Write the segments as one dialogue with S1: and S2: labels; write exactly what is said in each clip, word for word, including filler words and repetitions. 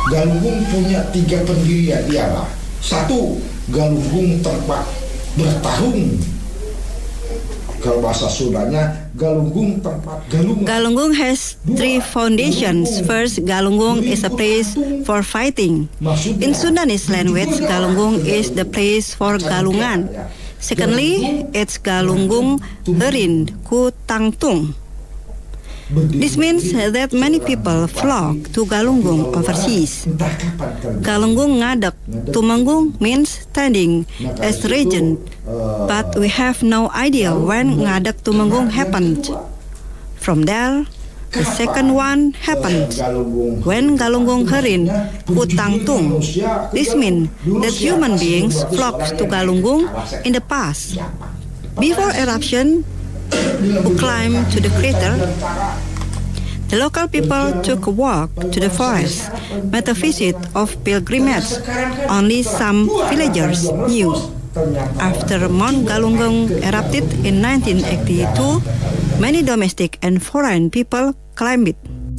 S1: Galunggung punya tiga pendirian, ialah satu, Galunggung tempat bertarung. Kalau bahasa Sundanya, Galunggung tempat galungan.
S2: Galunggung has three foundations. First, Galunggung is a place for fighting. In Sundanese language, Galunggung is the place for galungan. Secondly, it's Galunggung Herin Ku Tangtung. This means that many people flock to Galunggung overseas. Galunggung Ngadek Tumenggung means standing as regent, but we have no idea when Ngadek Tumenggung happened. From there, the second one happened when Galunggung Herin Ku Tangtung. This means that human beings flocked to Galunggung in the past. Before eruption, who climbed to the crater, the local people took a walk to the forest, made a visit of pilgrimage. Only some villagers knew. After Mount Galunggung erupted in nineteen eighty-two, many domestic and foreign people climbed it.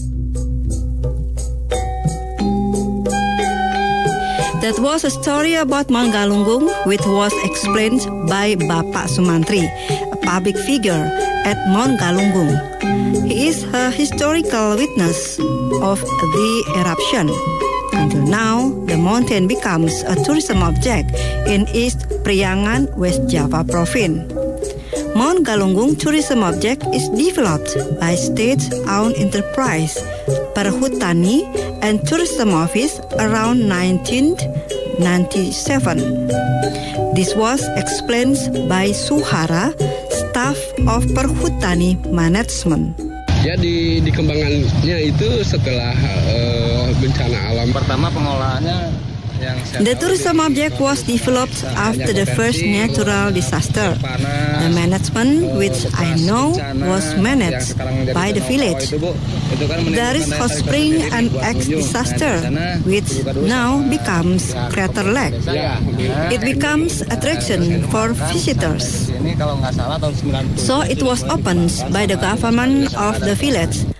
S2: That was a story about Mount Galunggung, which was explained by Bapak Sumantri, a public figure at Mount Galunggung. He is a historical witness of the eruption. Until now, the mountain becomes a tourism object in East Priangan, West Java Province. Mount Galunggung tourism object is developed by state-owned enterprise Perhutani and Tourism Office around nineteen ninety-seven. This was explained by Suhara, staff of Perhutani Management.
S3: Ya di dikembangannya itu setelah uh, bencana alam.
S4: Pertama pengolahannya yang
S2: the tourism object was developed after the first natural disaster. The management, which I know, was managed by the village. There is hot spring and X disaster, which now becomes Crater Lake. It becomes attraction for visitors. So it was opened by the government of the village